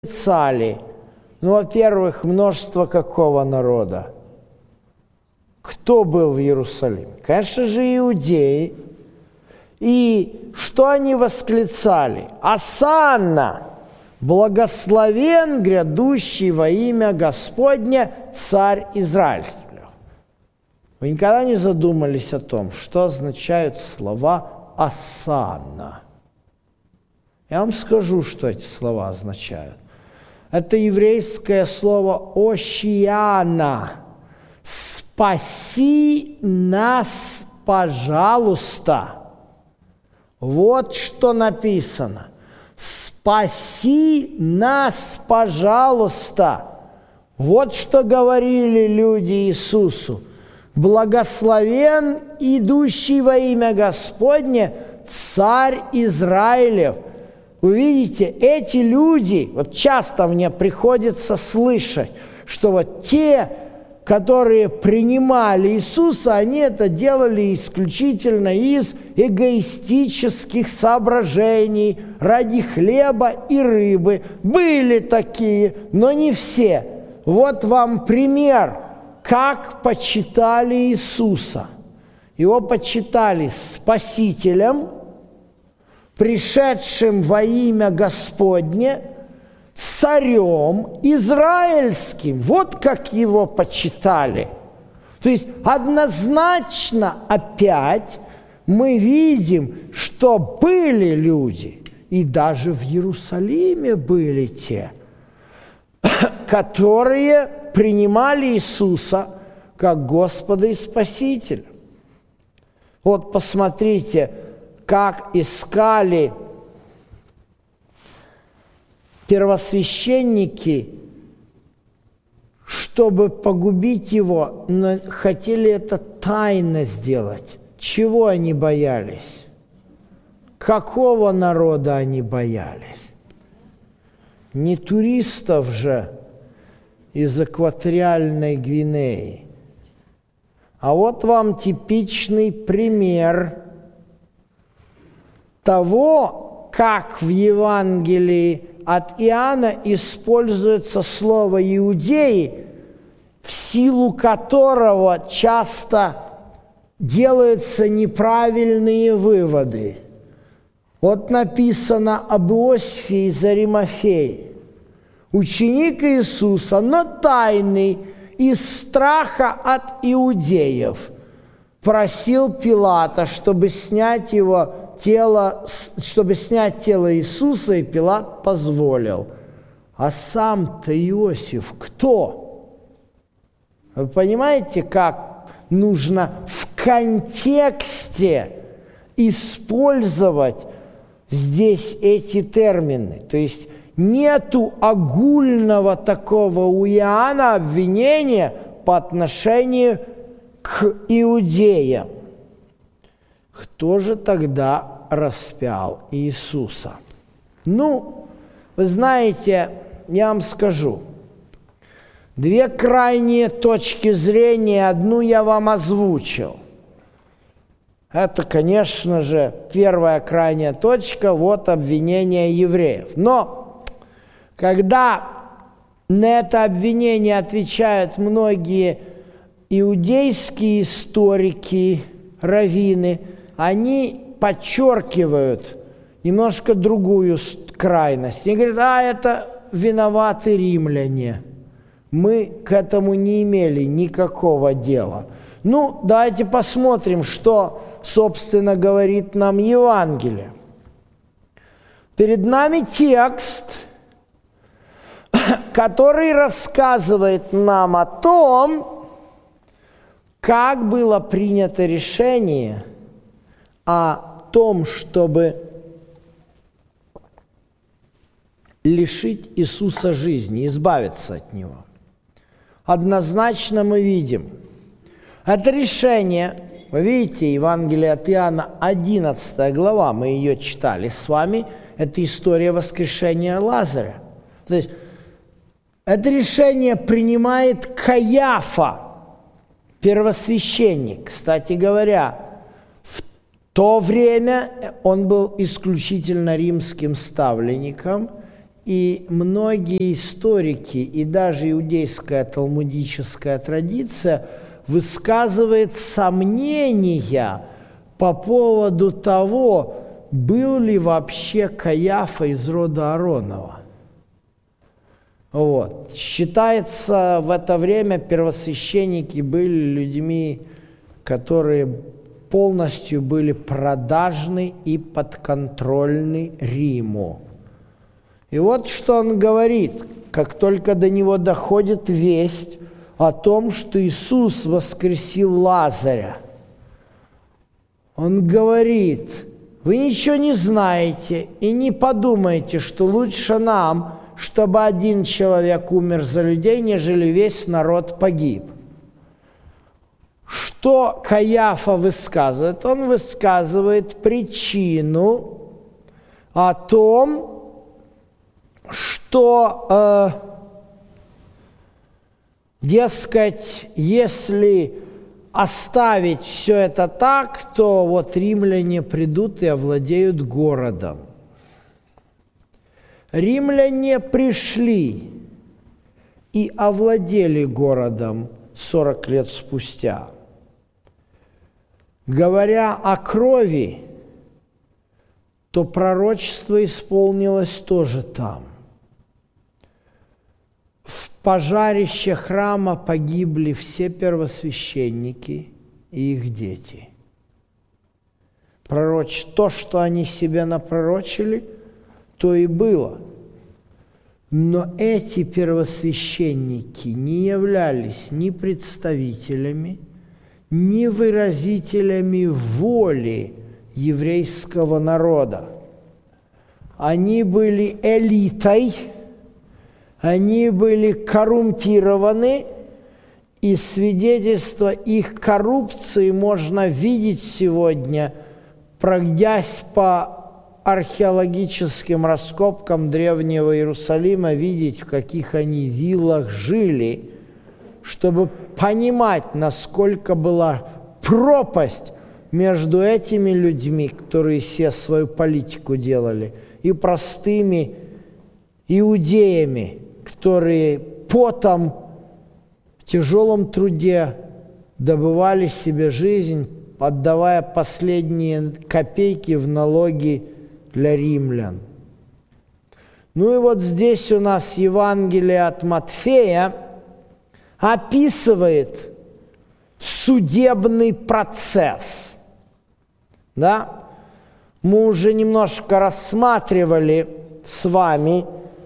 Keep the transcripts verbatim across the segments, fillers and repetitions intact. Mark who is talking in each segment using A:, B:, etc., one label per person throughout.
A: восклицали. Ну, во-первых, множество какого народа? Кто был в Иерусалиме? Конечно же, иудеи. И что они восклицали? «Осанна! Благословен грядущий во имя Господне Царь Израильский». Вы никогда не задумались о том, что означают слова «осанна»? Я вам скажу, что эти слова означают. Это еврейское слово «ощиана». «Спаси нас, пожалуйста». Вот что написано. «Спаси нас, пожалуйста». Вот что говорили люди Иисусу. «Благословен идущий во имя Господне, Царь Израилев». Вы видите, эти люди, вот часто мне приходится слышать, что вот те, которые принимали Иисуса, они это делали исключительно из эгоистических соображений, ради хлеба и рыбы. Были такие, но не все. Вот вам пример, как почитали Иисуса. Его почитали Спасителем, пришедшим во имя Господне, царем израильским. Вот как его почитали. То есть однозначно опять мы видим, что были люди, и даже в Иерусалиме были те, которые принимали Иисуса как Господа и Спасителя. Вот посмотрите, как искали первосвященники, чтобы погубить его, но хотели это тайно сделать. Чего они боялись? Какого народа они боялись? Не туристов же из экваториальной Гвинеи. А вот вам типичный пример того, как в Евангелии от Иоанна используется слово «иудеи», в силу которого часто делаются неправильные выводы. Вот написано об Иосифе из Аримафеи. Ученик Иисуса, но тайный, из страха от иудеев, просил Пилата, чтобы снять его тело, чтобы снять тело Иисуса, и Пилат позволил. А сам-то Иосиф кто? Вы понимаете, как нужно в контексте использовать здесь эти термины? То есть нету огульного такого у Иоанна обвинения по отношению к иудеям. Кто же тогда распял Иисуса? Ну, вы знаете, я вам скажу, две крайние точки зрения, одну я вам озвучил. Это, конечно же, первая крайняя точка, вот обвинение евреев. Но когда на это обвинение отвечают многие иудейские историки, раввины, они подчеркивают немножко другую крайность. Они говорят, а это виноваты римляне. Мы к этому не имели никакого дела. Ну, давайте посмотрим, что, собственно, говорит нам Евангелие. Перед нами текст, который рассказывает нам о том, как было принято решение о том, чтобы лишить Иисуса жизни, избавиться от Него. Однозначно мы видим, это решение, вы видите, Евангелие от Иоанна, одиннадцатая глава, мы ее читали с вами, это история воскрешения Лазаря. То есть это решение принимает Каяфа, первосвященник. Кстати говоря, в то время он был исключительно римским ставленником, И многие историки, и даже иудейская талмудическая традиция высказывает сомнения по поводу того, был ли вообще Каяфа из рода Ааронова. Вот. Считается, в это время первосвященники были людьми, которые полностью были продажны и подконтрольны Риму. И вот что он говорит, как только до него доходит весть о том, что Иисус воскресил Лазаря. Он говорит: вы ничего не знаете и не подумайте, что лучше нам, чтобы один человек умер за людей, нежели весь народ погиб. Что Каяфа высказывает? Он высказывает причину о том, что, э, дескать, если оставить все это так, то вот римляне придут и овладеют городом. Римляне пришли и овладели городом сорок лет спустя. Говоря о крови, то пророчество исполнилось тоже там. В пожарище храма погибли все первосвященники и их дети. Пророч... То, что они себе напророчили, то и было. Но эти первосвященники не являлись ни представителями, ни выразителями воли еврейского народа. Они были элитой, они были коррумпированы, и свидетельство их коррупции можно видеть сегодня, пройдясь по археологическим раскопкам древнего Иерусалима, видеть, в каких они виллах жили, чтобы понимать, насколько была пропасть между этими людьми, которые все свою политику делали, и простыми иудеями, которые потом в тяжелом труде добывали себе жизнь, отдавая последние копейки в налоги для римлян. Ну и вот здесь у нас Евангелие от Матфея описывает судебный процесс. Да? Мы уже немножко рассматривали с вами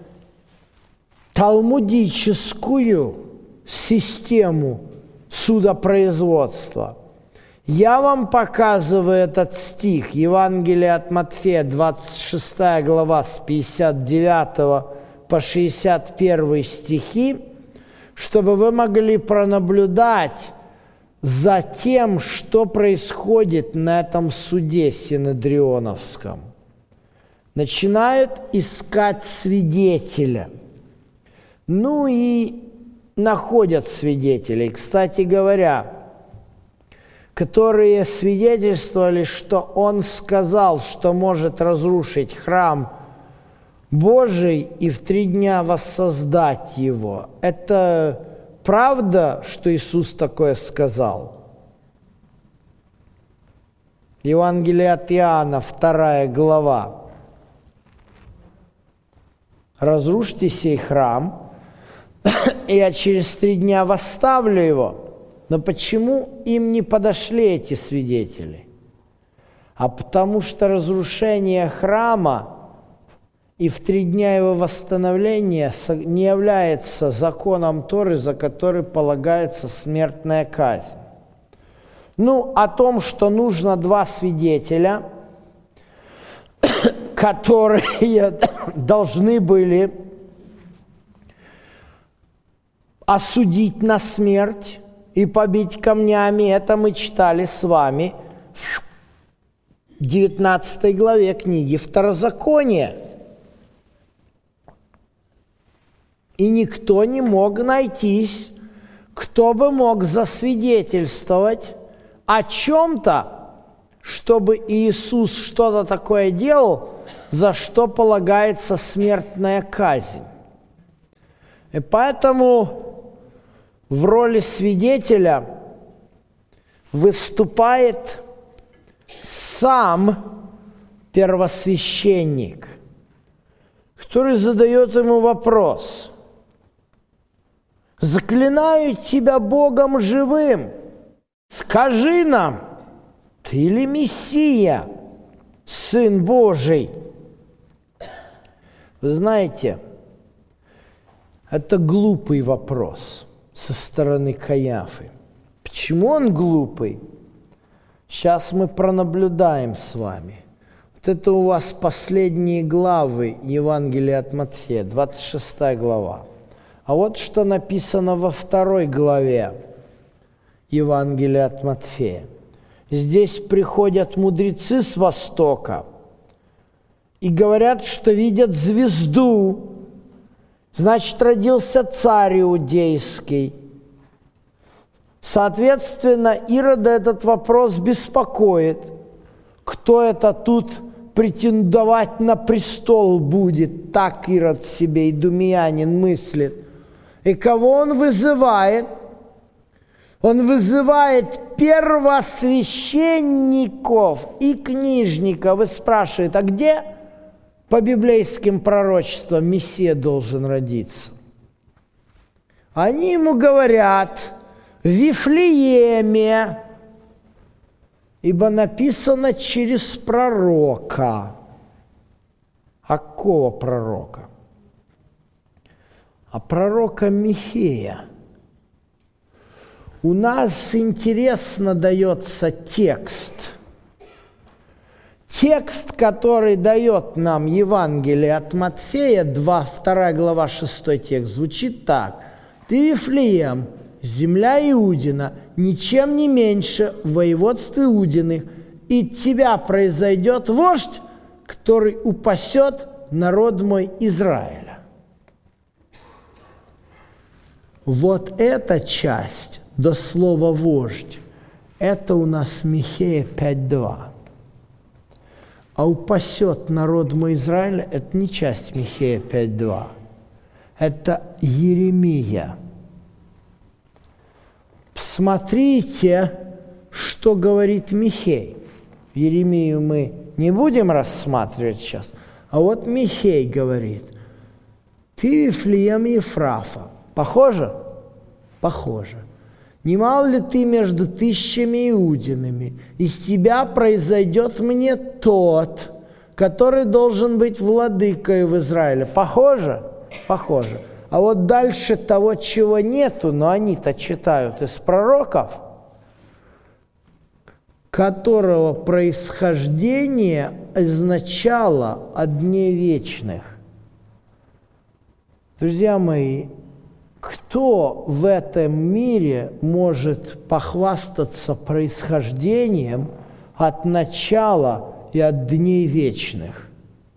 A: талмудическую систему судопроизводства. Я вам показываю этот стих, Евангелие от Матфея, двадцать шестая глава, с пятьдесят девятого по шестьдесят первый стихи, чтобы вы могли пронаблюдать за тем, что происходит на этом суде синедрионовском. Начинают искать свидетеля. Ну и находят свидетелей, кстати говоря, которые свидетельствовали, что он сказал, что может разрушить храм Божий и в три дня воссоздать его. Это правда, что Иисус такое сказал? Евангелие от Иоанна, вторая глава. «Разрушьте сей храм, и я через три дня восставлю его». Но почему им не подошли эти свидетели? А потому что разрушение храма и в три дня его восстановления не является законом Торы, за который полагается смертная казнь. Ну, о том, что нужно два свидетеля, которые должны были осудить на смерть и побить камнями, это мы читали с вами в девятнадцатой главе книги Второзакония. И никто не мог найтись, кто бы мог засвидетельствовать о чем-то, чтобы Иисус что-то такое делал, за что полагается смертная казнь. И поэтому в роли свидетеля выступает сам первосвященник, который задает ему вопрос: «Заклинаю тебя Богом живым, скажи нам, ты ли Мессия, Сын Божий?» Вы знаете, это глупый вопрос со стороны Каиафы. Почему он глупый? Сейчас мы пронаблюдаем с вами. Вот это у вас последние главы Евангелия от Матфея, двадцать шестая глава. А вот что написано во второй главе Евангелия от Матфея. Здесь приходят мудрецы с востока и говорят, что видят звезду, значит, родился царь иудейский. Соответственно, Ирода этот вопрос беспокоит. Кто это тут претендовать на престол будет? Так Ирод себе, идумеянин, мыслит. И кого он вызывает? Он вызывает первосвященников и книжников и спрашивает: а где по библейским пророчествам Мессия должен родиться? Они ему говорят: в Вифлееме, ибо написано через пророка. А какого пророка? А пророка Михея. У нас интересно дается текст. Текст, который дает нам Евангелие от Матфея, вторая глава, шестой текст, звучит так: «Ты, Вифлеем, земля Иудина, ничем не меньше в воеводстве Иудиных, и от тебя произойдет вождь, который упасет народ мой Израиля». Вот эта часть до слова «вождь» – это у нас Михея пять два. А «упасет народ мой Израиля» – это не часть Михея пять два. Это Еремия. Посмотрите, что говорит Михей. Еремию мы не будем рассматривать сейчас. А вот Михей говорит: «Ты, Вифлеем Ефрафа». Похоже? Похоже. «Немал ли ты между тысячами иудинами? Из тебя произойдет мне тот, который должен быть владыкой в Израиле». Похоже? Похоже. А вот дальше того, чего нету, но они-то читают из пророков, которого происхождение означало от дней вечных. Друзья мои, кто в этом мире может похвастаться происхождением от начала и от дней вечных?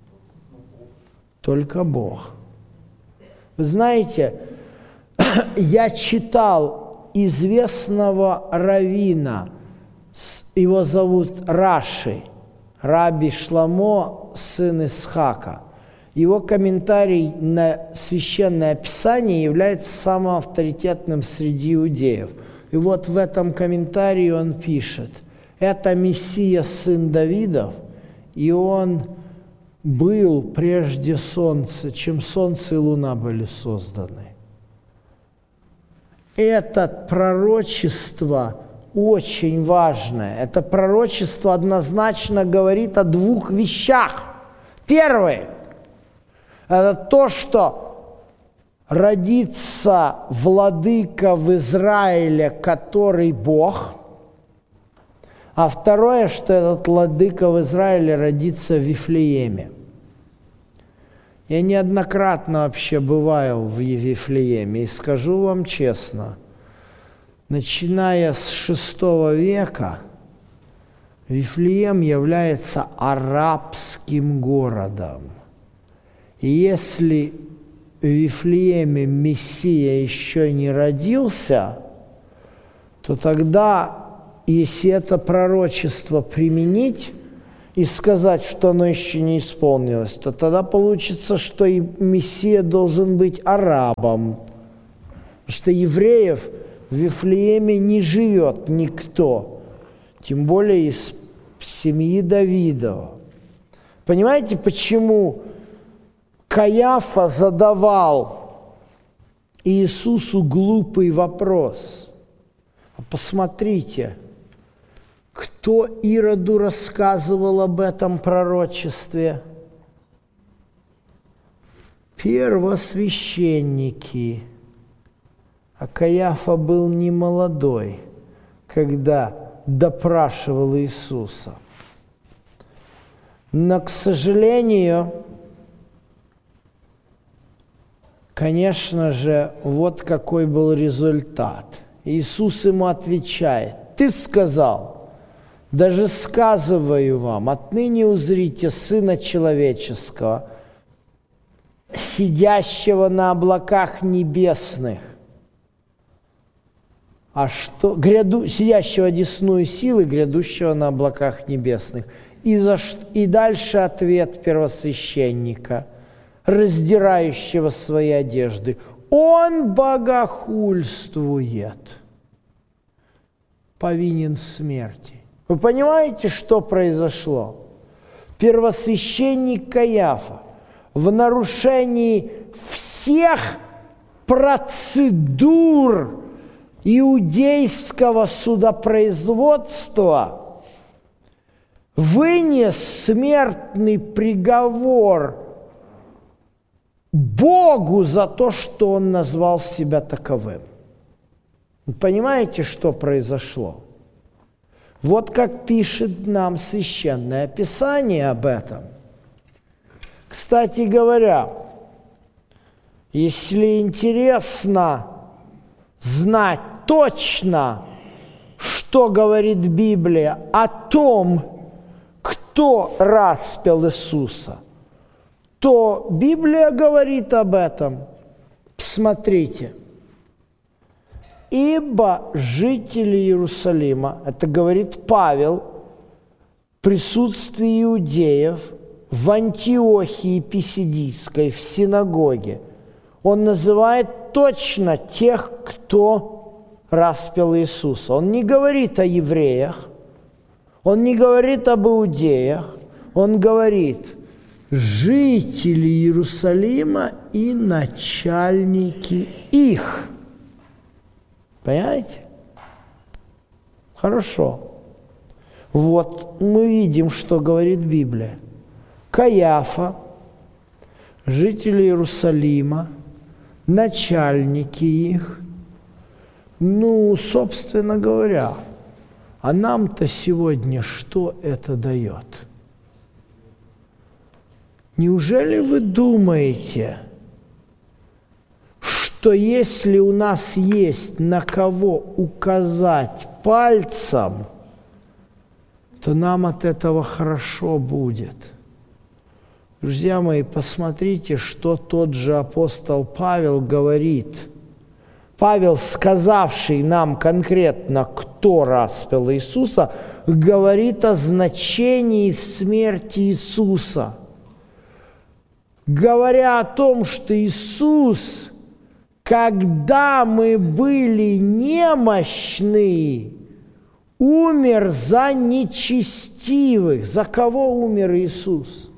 A: Только Бог. Вы знаете, я читал известного раввина, его зовут Раши, Раби Шломо, сын Исхака. Его комментарий на Священное Писание является самым авторитетным среди иудеев. И вот в этом комментарии он пишет: это Мессия, сын Давидов, и он был прежде солнца, чем солнце и луна были созданы. Это пророчество очень важное. Это пророчество однозначно говорит о двух вещах. Первое – это то, что родится владыка в Израиле, который Бог. А второе, что этот владыка в Израиле родится в Вифлееме. Я неоднократно вообще бываю в Вифлееме, и скажу вам честно, начиная с шестого века, Вифлеем является арабским городом. И если в Вифлееме Мессия еще не родился, то тогда если это пророчество применить и сказать, что оно еще не исполнилось, то тогда получится, что и Мессия должен быть арабом, потому что евреев в Вифлееме не живет никто, тем более из семьи Давидова. Понимаете, почему Каяфа задавал Иисусу глупый вопрос? Посмотрите, кто Ироду рассказывал об этом пророчестве? Первосвященники. А Каяфа был не молодой, когда допрашивал Иисуса. Но, к сожалению, конечно же, вот какой был результат. Иисус ему отвечает: «Ты сказал, даже сказываю вам, отныне узрите Сына Человеческого, сидящего на облаках небесных, а что, гряду, сидящего одесную силы, грядущего на облаках небесных». И, за, и дальше ответ первосвященника, раздирающего свои одежды: «Он богохульствует, повинен смерти». Вы понимаете, что произошло? Первосвященник Каяфа в нарушении всех процедур иудейского судопроизводства вынес смертный приговор Богу за то, что он назвал себя таковым. Вы понимаете, что произошло? Вот как пишет нам Священное Писание об этом. Кстати говоря, если интересно знать точно, что говорит Библия о том, кто распял Иисуса, то Библия говорит об этом. Смотрите. «Ибо жители Иерусалима», это говорит Павел, в присутствии иудеев в Антиохии Писидийской, в синагоге, он называет точно тех, кто распял Иисуса. Он не говорит о евреях, он не говорит об иудеях, он говорит: жители Иерусалима и начальники их. Понимаете? Хорошо. Вот мы видим, что говорит Библия. Каяфа, жители Иерусалима, начальники их. Ну, собственно говоря, а нам-то сегодня что это дает? Неужели вы думаете, что если у нас есть на кого указать пальцем, то нам от этого хорошо будет? Друзья мои, посмотрите, что тот же апостол Павел говорит. Павел, сказавший нам конкретно, кто распял Иисуса, говорит о значении смерти Иисуса. Говоря о том, что Иисус, когда мы были немощны, умер за нечестивых. За кого умер Иисус?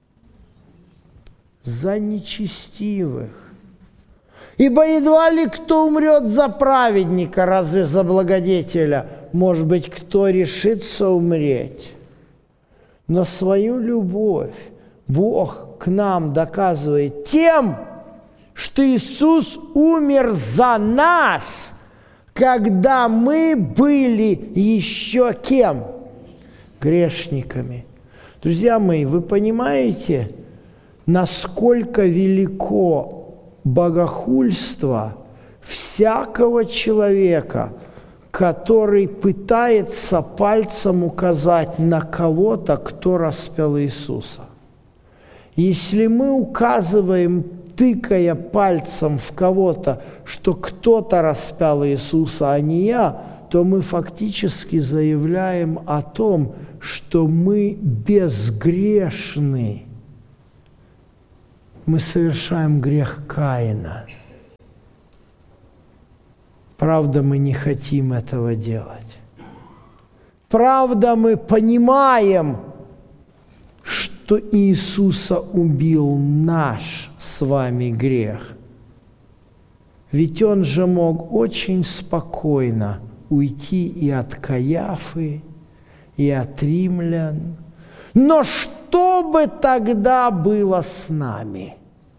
A: За нечестивых. Ибо едва ли кто умрет за праведника, разве за благодетеля? Может быть, кто решится умереть. Но свою любовь Бог к нам доказывает тем, что Иисус умер за нас, когда мы были еще кем? Грешниками. Друзья мои, вы понимаете, насколько велико богохульство всякого человека, который пытается пальцем указать на кого-то, кто распял Иисуса. Если мы указываем, тыкая пальцем в кого-то, что кто-то распял Иисуса, а не я, то мы фактически заявляем о том, что мы безгрешны. Мы совершаем грех Каина. Правда, мы не хотим этого делать. Правда, мы понимаем, что Иисуса убил наш с вами грех. Ведь Он же мог очень спокойно уйти и от Каяфы, и от римлян. Но что бы тогда было с нами?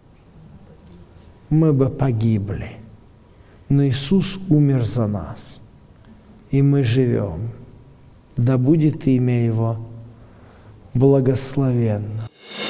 A: Мы бы погибли. Но Иисус умер за нас, и мы живем. Да будет имя Его благословенно.